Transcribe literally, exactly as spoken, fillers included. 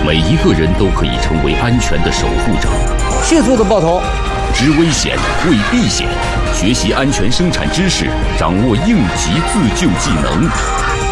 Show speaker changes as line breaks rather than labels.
每一个人都可以成为安全的守护者。
迅速的爆头，
知危险，为避险，学习安全生产知识，掌握应急自救技能。